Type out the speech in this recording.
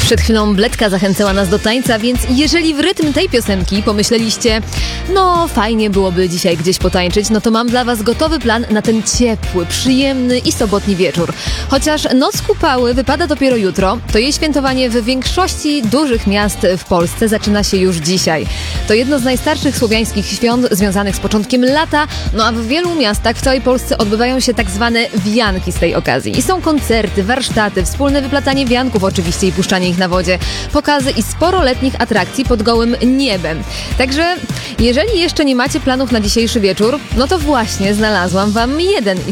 Przed chwilą Bledka zachęcała nas do tańca, więc jeżeli w rytm tej piosenki pomyśleliście, no fajnie byłoby dzisiaj gdzieś potańczyć, no to mam dla was gotowy plan na ten ciepły, przyjemny i sobotni wieczór. Chociaż Noc Kupały wypada dopiero jutro, to jej świętowanie w większości dużych miast w Polsce zaczyna się już dzisiaj. To jedno z najstarszych słowiańskich świąt związanych z początkiem lata, no a w wielu miastach w całej Polsce odbywają się tak zwane wianki z tej okazji. I są koncerty, warsztaty, wspólne wyplatanie wianków oczywiście i puszczanie ich na wodzie, pokazy i sporo letnich atrakcji pod gołym niebem. Także jeżeli jeszcze nie macie planów na dzisiejszy wieczór, no to właśnie znalazłam wam jeden